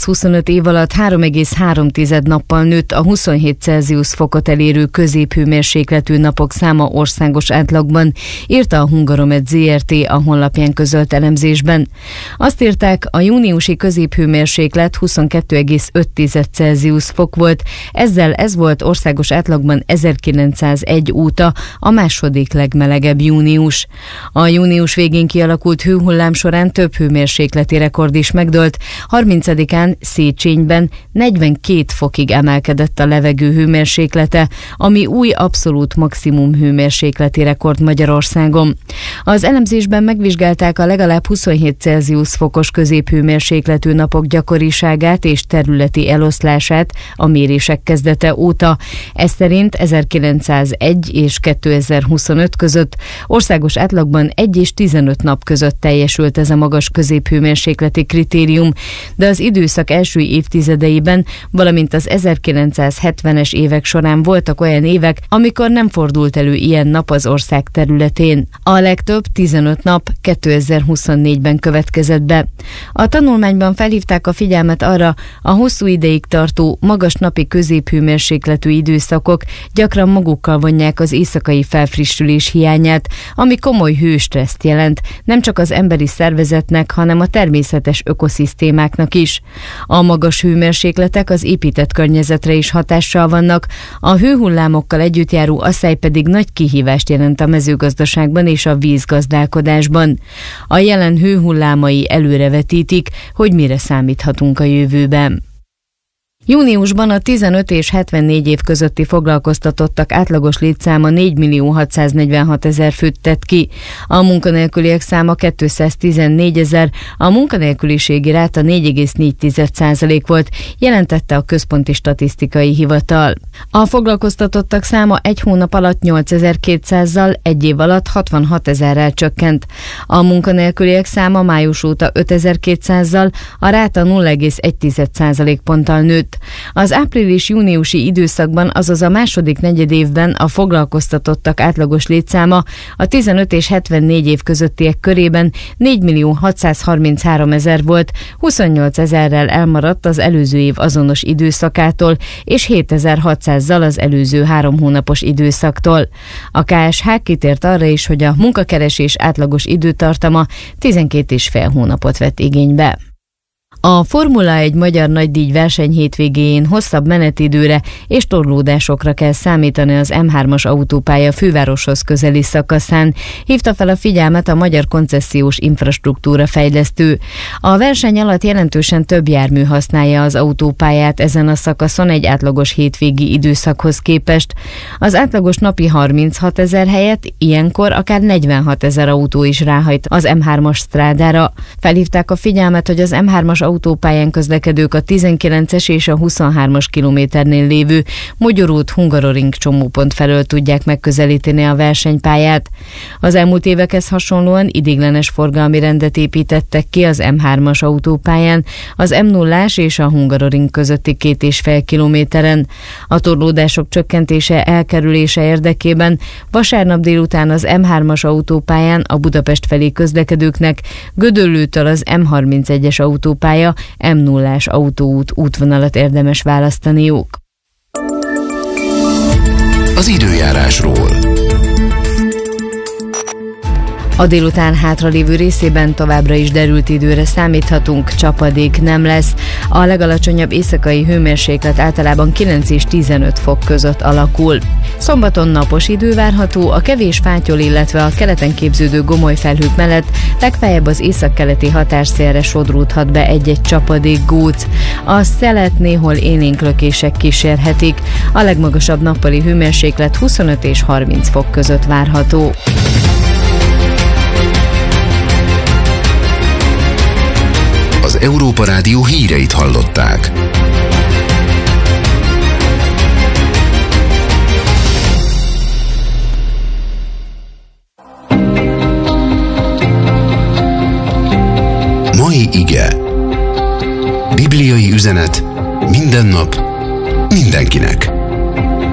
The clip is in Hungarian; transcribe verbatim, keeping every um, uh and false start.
kétezerhuszonöt év alatt három egész három nappal nőtt a huszonhét Celsius fokot elérő középhőmérsékletű napok száma országos átlagban, írta a Hungaromet zé er té a honlapján közölt elemzésben. Azt írták, a júniusi középhőmérséklet huszonkettő egész öt Celsius fok volt, ezzel ez volt országos átlagban ezerkilencszázegy óta a második legmelegebb június. A június végén kialakult hőhullám során több hőmérsékleti rekord is megdőlt. harmincadikán Széchenyben negyvenkét fokig emelkedett a levegő hőmérséklete, ami új abszolút maximum hőmérsékleti rekord Magyarországon. Az elemzésben megvizsgálták a legalább huszonhét Celsius fokos középhőmérsékletű napok gyakoriságát és területi eloszlását a mérések kezdete óta. Ez szerint ezerkilencszázegy és kétezer-huszonöt között országos átlagban egy és tizenöt nap között teljesült ez a magas középhőmérsékleti kritérium, de az időszak első évtizedeiben, valamint az ezerkilencszázhetvenes évek során voltak olyan évek, amikor nem fordult elő ilyen nap az ország területén. A legtöbb tizenöt nap kétezer-huszonnégyben következett be. A tanulmányban felhívták a figyelmet arra, a hosszú ideig tartó, magas napi középhőmérsékletű időszakok gyakran magukkal vonják az éjszakai felfrissülés hiányát, ami komoly hőstresszt jelent, nem csak az emberi szervezetnek, hanem a természetes ökoszisztémáknak is. A magas hőmérsékletek az épített környezetre is hatással vannak, a hőhullámokkal együtt járó asszály pedig nagy kihívást jelent a mezőgazdaságban és a vízgazdálkodásban. A jelen hőhullámai előrevetítik, hogy mire számíthatunk a jövőben. Júniusban a tizenöt és hetvennégy év közötti foglalkoztatottak átlagos létszáma négymillió hatszáznegyvenhatezer főt tett ki, a munkanélküliek száma kétszáztizennégyezer, a munkanélküliségi ráta négy egész négy százalék volt, jelentette a Központi Statisztikai Hivatal. A foglalkoztatottak száma egy hónap alatt nyolcezer-kétszázzal, egy év alatt hatvanhatezerrel csökkent. A munkanélküliek száma május óta ötezer-kétszázzal, a ráta nulla egész egy százalékponttal nőtt. Az április-júniusi időszakban, azaz a második negyedévben a foglalkoztatottak átlagos létszáma a tizenöt és hetvennégy év közöttiek körében négymillió hatszázharmincháromezer volt, huszonnyolcezerrel elmaradt az előző év azonos időszakától, és hétezer-hatszázzal az előző három hónapos időszaktól. A ká es há kitért arra is, hogy a munkakeresés átlagos időtartama tizenkét és fél hónapot vett igénybe. A Formula egy magyar nagydíj verseny hétvégéjén hosszabb menetidőre és torlódásokra kell számítani az em hármas autópálya fővároshoz közeli szakaszán, hívta fel a figyelmet a Magyar Koncesziós Infrastruktúra fejlesztő. A verseny alatt jelentősen több jármű használja az autópályát ezen a szakaszon egy átlagos hétvégi időszakhoz képest. Az átlagos napi harminchatezer helyett ilyenkor akár negyvenhatezer autó is ráhajt az em hármas sztrádára. Felhívták a figyelmet, hogy az em hármas autópályán közlekedők a tizenkilences és a huszonhármas kilométernél lévő Mogyoród Hungaroring csomópont felől tudják megközelíteni a versenypályát. Az elmúlt évekhez hasonlóan ideiglenes forgalmi rendet építettek ki az em hármas autópályán, az em nullás és a Hungaroring közötti két és fél kilométeren. A torlódások csökkentése elkerülése érdekében vasárnap délután az em hármas autópályán a Budapest felé közlekedőknek Gödöllőtől az em harmincegyes autópálya em nullás autóút útvonalat érdemes választaniuk. Az időjárásról. A délután hátralévő részében továbbra is derült időre számíthatunk, csapadék nem lesz. A legalacsonyabb éjszakai hőmérséklet általában kilenc és tizenöt fok között alakul. Szombaton napos idő várható, a kevés fátyol, illetve a keleten képződő gomoly felhők mellett legfeljebb az északkeleti határszélre sodródhat be egy-egy csapadék góc. A szelet néhol élénk lökések kísérhetik. A legmagasabb nappali hőmérséklet huszonöt és harminc fok között várható. Az Európa Rádió híreit hallották. Mai ige. Bibliai üzenet minden nap, mindenkinek.